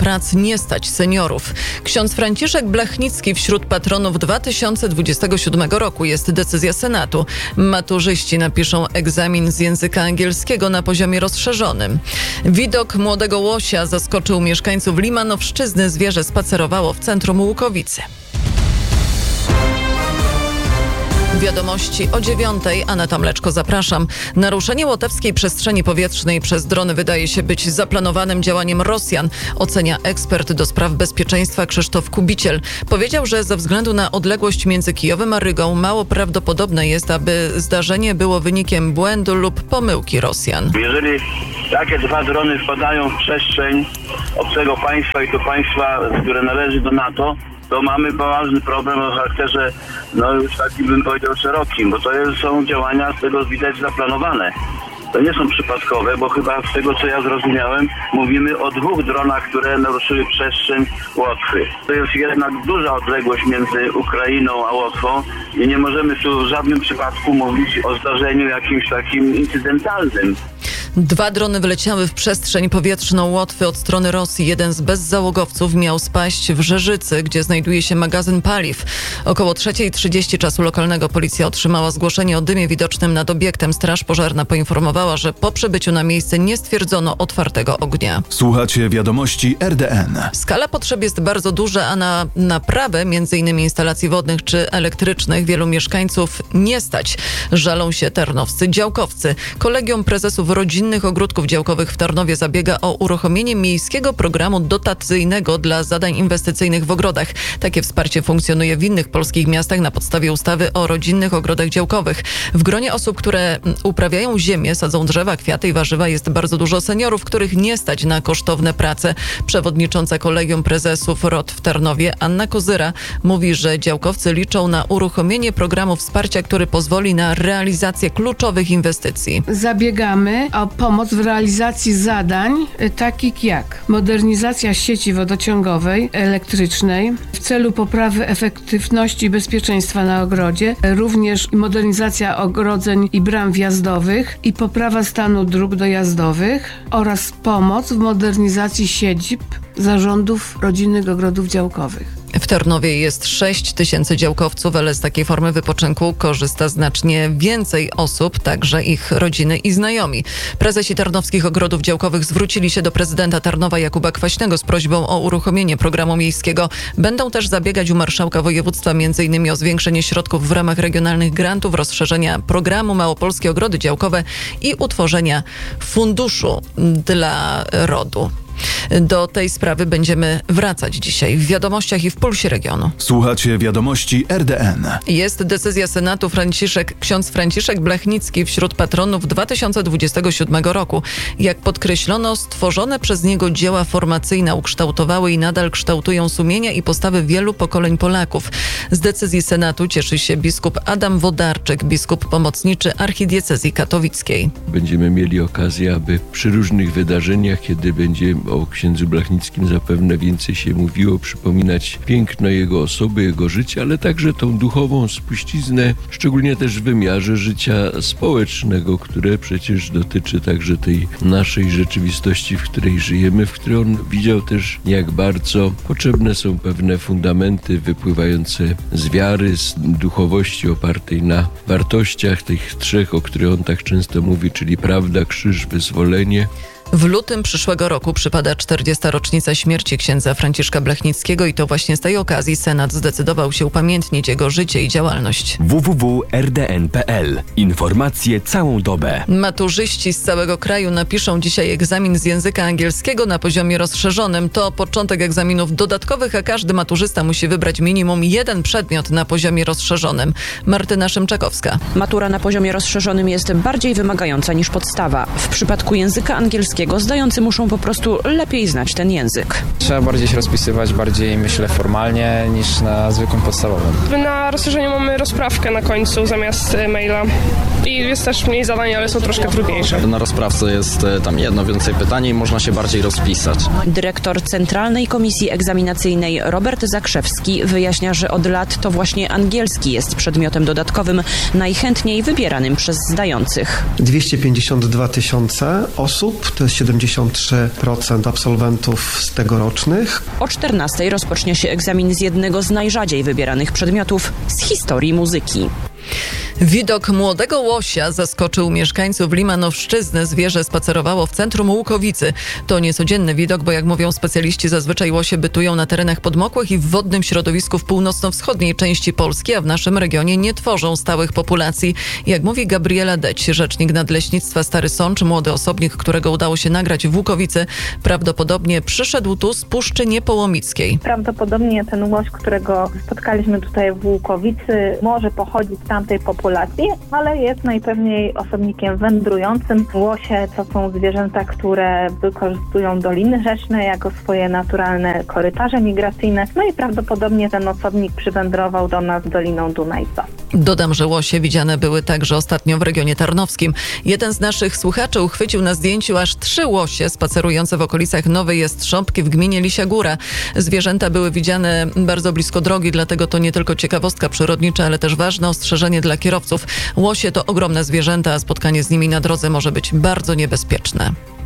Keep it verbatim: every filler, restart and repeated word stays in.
prac nie stać seniorów. Ksiądz Franciszek Blachnicki wśród patronów dwa tysiące dwudziestego siódmego roku. Jest decyzja Senatu. Maturzyści napiszą egzamin z języka angielskiego na poziomie rozszerzonym. Widok młodego łosia zaskoczył mieszkańców Limanowszczyzny. Zwierzę spacerowało w centrum Łukowicy. Wiadomości o dziewiątej. Aneta Mleczko, zapraszam. Naruszenie łotewskiej przestrzeni powietrznej przez drony wydaje się być zaplanowanym działaniem Rosjan, ocenia ekspert do spraw bezpieczeństwa Krzysztof Kubiciel. Powiedział, że ze względu na odległość między Kijowem a Rygą mało prawdopodobne jest, aby zdarzenie było wynikiem błędu lub pomyłki Rosjan. Jeżeli takie dwa drony wpadają w przestrzeń obcego państwa i to państwa, które należy do NATO, to mamy poważny problem o charakterze, no już taki bym powiedział szerokim, bo to jest, są działania z tego widać zaplanowane. To nie są przypadkowe, bo chyba z tego, co ja zrozumiałem, mówimy o dwóch dronach, które naruszyły przestrzeń Łotwy. To jest jednak duża odległość między Ukrainą a Łotwą i nie możemy tu w żadnym przypadku mówić o zdarzeniu jakimś takim incydentalnym. Dwa drony wleciały w przestrzeń powietrzną Łotwy od strony Rosji. Jeden z bezzałogowców miał spaść w Rzeżycy, gdzie znajduje się magazyn paliw. Około trzeciej trzydzieści czasu lokalnego policja otrzymała zgłoszenie o dymie widocznym nad obiektem. Straż pożarna poinformowała, że po przybyciu na miejsce nie stwierdzono otwartego ognia. Słuchacie wiadomości R D N. Skala potrzeb jest bardzo duża, a na naprawę między innymi instalacji wodnych czy elektrycznych wielu mieszkańców nie stać. Żalą się tarnowscy działkowcy. Kolegium Prezesów Rodzinnych Ogródków Działkowych w Tarnowie zabiega o uruchomienie miejskiego programu dotacyjnego dla zadań inwestycyjnych w ogrodach. Takie wsparcie funkcjonuje w innych polskich miastach na podstawie ustawy o rodzinnych ogrodach działkowych. W gronie osób, które uprawiają ziemię, sadzą drzewa, kwiaty i warzywa jest bardzo dużo seniorów, których nie stać na kosztowne prace. Przewodnicząca Kolegium Prezesów R O D w Tarnowie Anna Kozyra mówi, że działkowcy liczą na uruchomienie programu wsparcia, który pozwoli na realizację kluczowych inwestycji. Zabiegamy o pomoc w realizacji zadań takich jak modernizacja sieci wodociągowej, elektrycznej w celu poprawy efektywności i bezpieczeństwa na ogrodzie, również modernizacja ogrodzeń i bram wjazdowych i poprawa stanu dróg dojazdowych oraz pomoc w modernizacji siedzib zarządów rodzinnych ogrodów działkowych. W Tarnowie jest sześć tysięcy działkowców, ale z takiej formy wypoczynku korzysta znacznie więcej osób, także ich rodziny i znajomi. Prezesi Tarnowskich Ogrodów Działkowych zwrócili się do prezydenta Tarnowa Jakuba Kwaśnego z prośbą o uruchomienie programu miejskiego. Będą też zabiegać u marszałka województwa między innymi o zwiększenie środków w ramach regionalnych grantów, rozszerzenia programu Małopolskie Ogrody Działkowe i utworzenia funduszu dla rodu. Do tej sprawy będziemy wracać dzisiaj w wiadomościach i w Pulsie Regionu. Słuchacie wiadomości R D N. Jest decyzja Senatu. Franciszek, ksiądz Franciszek Blachnicki wśród patronów dwa tysiące dwudziestego siódmego roku. Jak podkreślono, stworzone przez niego dzieła formacyjne ukształtowały i nadal kształtują sumienia i postawy wielu pokoleń Polaków. Z decyzji Senatu cieszy się biskup Adam Wodarczyk, biskup pomocniczy archidiecezji katowickiej. Będziemy mieli okazję, aby przy różnych wydarzeniach, kiedy będzie o księdzu Blachnickim zapewne więcej się mówiło, przypominać piękno jego osoby, jego życia, ale także tą duchową spuściznę, szczególnie też w wymiarze życia społecznego, które przecież dotyczy także tej naszej rzeczywistości, w której żyjemy, w której on widział też, jak bardzo potrzebne są pewne fundamenty wypływające z wiary, z duchowości opartej na wartościach tych trzech, o których on tak często mówi, czyli prawda, krzyż, wyzwolenie. W lutym przyszłego roku przypada czterdziesta rocznica śmierci księdza Franciszka Blachnickiego i to właśnie z tej okazji Senat zdecydował się upamiętnić jego życie i działalność. w w w kropka r d n kropka p l. Informacje całą dobę. Maturzyści z całego kraju napiszą dzisiaj egzamin z języka angielskiego na poziomie rozszerzonym. To początek egzaminów dodatkowych, a każdy maturzysta musi wybrać minimum jeden przedmiot na poziomie rozszerzonym. Martyna Szymczakowska. Matura na poziomie rozszerzonym jest bardziej wymagająca niż podstawa. W przypadku języka angielskiego zdający muszą po prostu lepiej znać ten język. Trzeba bardziej się rozpisywać, bardziej myślę formalnie niż na zwykłym podstawowym. Na rozszerzeniu mamy rozprawkę na końcu zamiast maila i jest też mniej zadań, ale są troszkę trudniejsze. Na rozprawce jest tam jedno więcej pytań i można się bardziej rozpisać. Dyrektor Centralnej Komisji Egzaminacyjnej Robert Zakrzewski wyjaśnia, że od lat to właśnie angielski jest przedmiotem dodatkowym, najchętniej wybieranym przez zdających. dwieście pięćdziesiąt dwa tysiące osób, to jest jest siedemdziesiąt trzy procent absolwentów z tegorocznych. O czternastej rozpocznie się egzamin z jednego z najrzadziej wybieranych przedmiotów z historii muzyki. Widok młodego łosia zaskoczył mieszkańców Limanowszczyzny. Zwierzę spacerowało w centrum Łukowicy. To niecodzienny widok, bo jak mówią specjaliści, zazwyczaj łosie bytują na terenach podmokłych i w wodnym środowisku w północno-wschodniej części Polski, a w naszym regionie nie tworzą stałych populacji. Jak mówi Gabriela Deć, rzecznik Nadleśnictwa Stary Sącz, młody osobnik, którego udało się nagrać w Łukowicy, prawdopodobnie przyszedł tu z Puszczy Niepołomickiej. Prawdopodobnie ten łoś, którego spotkaliśmy tutaj w Łukowicy, może pochodzić z tamtej populacji, ale jest najpewniej osobnikiem wędrującym. Łosie to są zwierzęta, które wykorzystują doliny rzeczne jako swoje naturalne korytarze migracyjne, no i prawdopodobnie ten osobnik przywędrował do nas doliną Dunajca. Dodam, że łosie widziane były także ostatnio w regionie tarnowskim. Jeden z naszych słuchaczy uchwycił na zdjęciu aż trzy łosie spacerujące w okolicach Nowej Jastrzębki w gminie Lisia Góra. Zwierzęta były widziane bardzo blisko drogi, dlatego to nie tylko ciekawostka przyrodnicza, ale też ważne ostrzeżenie dla kierowców. Łosie to ogromne zwierzęta, a spotkanie z nimi na drodze może być bardzo niebezpieczne.